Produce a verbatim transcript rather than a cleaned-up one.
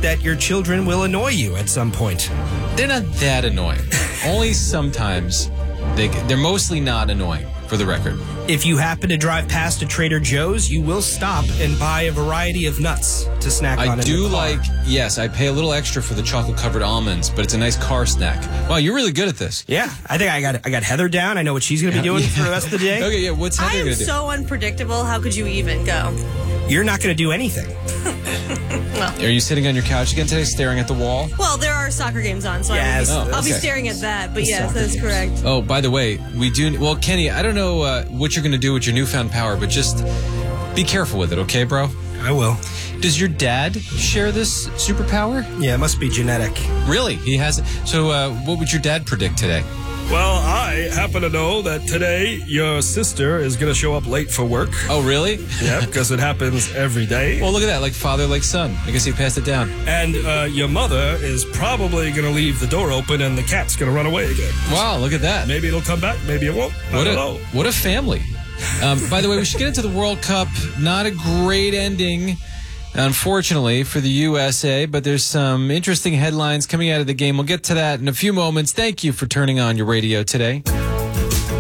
that your children will annoy you at some point. They're not that annoying. Only sometimes. They, they're mostly not annoying, for the record. If you happen to drive past a Trader Joe's, you will stop and buy a variety of nuts to snack on I in the do car. like, yes, I pay a little extra for the chocolate-covered almonds, but it's a nice car snack. Wow, you're really good at this. Yeah, I think I got I got Heather down. I know what she's going to be doing Yeah. for the rest of the day. Okay, yeah, what's Heather I am going to do? so unpredictable. How could you even go? You're not going to do anything. Are you sitting on your couch again today, staring at the wall? Well, there are soccer games on, so Yes, I'll, be, oh, I'll be okay. staring at that. But The yes, soccer that is games. correct. Oh, by the way, we do... Well, Kenny, I don't know uh, what you're going to do with your newfound power, but just be careful with it, okay, bro? I will. Does your dad share this superpower? Yeah, it must be genetic. Really? He has... So uh, what would your dad predict today? Well, I happen to know that today your sister is going to show up late for work. Oh, really? Yeah, because it happens every day. Well, look at that, like father, like son. I guess he passed it down. And uh, your mother is probably going to leave the door open and the cat's going to run away again. Wow, look at that. Maybe it'll come back, maybe it won't. I What don't a, know. what a family. Um, by the way, we should get into the World Cup. Not a great ending, unfortunately, for the U S A, but there's some interesting headlines coming out of the game. We'll get to that in a few moments. Thank you for turning on your radio today.